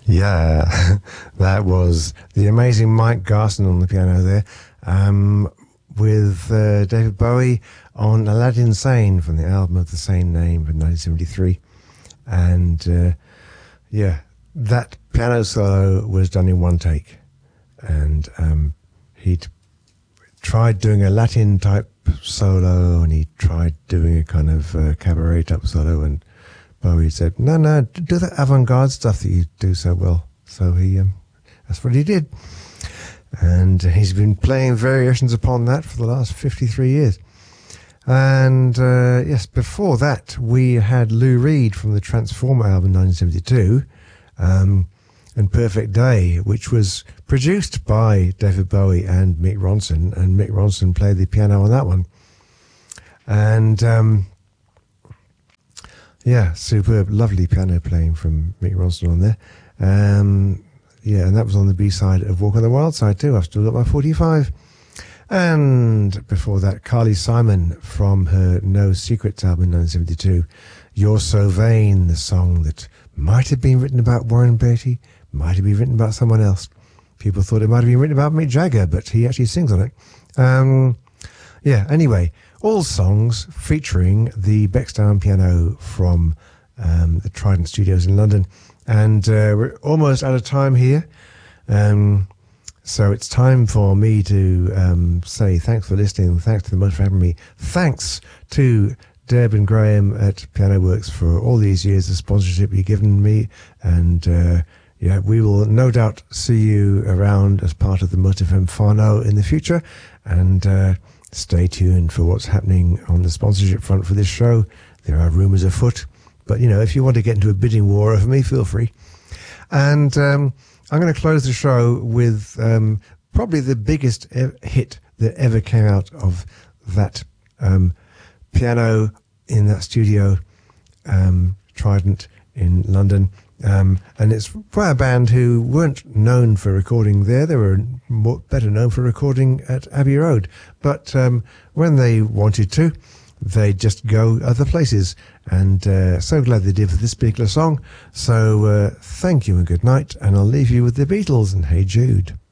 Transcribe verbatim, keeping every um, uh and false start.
Yeah, that was the amazing Mike Garson on the piano there, um, with uh, David Bowie on Aladdin Sane from the album of the same name from nineteen seventy-three. And uh, yeah, that piano solo was done in one take. And um, he'd tried doing a Latin type solo, and he tried doing a kind of uh, cabaret type solo, and Bowie said, no, no, do the avant-garde stuff that you do so well. So he, um, that's what he did. And he's been playing variations upon that for the last fifty-three years. And uh, yes, before that, we had Lou Reed from the Transformer album nineteen seventy-two, um, and Perfect Day, which was produced by David Bowie and Mick Ronson, and Mick Ronson played the piano on that one. And um, yeah, superb, lovely piano playing from Mick Ronson on there. Um, yeah, and that was on the B-side of Walk on the Wild Side too. I've still got my forty-five. And before that, Carly Simon from her No Secrets album in nineteen seventy-two. You're So Vain, the song that might have been written about Warren Beatty, might have been written about someone else. People thought it might have been written about Mick Jagger, but he actually sings on it. Um, yeah, anyway, all songs featuring the Bechstein piano from um, the Trident Studios in London. And uh, we're almost out of time here. Um, so it's time for me to um, say thanks for listening. Thanks to the Motor for having me. Thanks to Deb and Graham at Piano Works for all these years of sponsorship you've given me. And uh, yeah, we will no doubt see you around as part of the Motor F M Fano in the future. And uh, stay tuned for what's happening on the sponsorship front for this show. There are rumours afoot. But, you know, if you want to get into a bidding war over me, feel free. And um, I'm going to close the show with um, probably the biggest e- hit that ever came out of that um, piano in that studio, um, Trident in London. Um, and it's by a band who weren't known for recording there. They were more, better known for recording at Abbey Road. But um, when they wanted to, they just go other places. And uh, so glad they did for this particular song. So uh, thank you and good night. And I'll leave you with the Beatles and Hey Jude.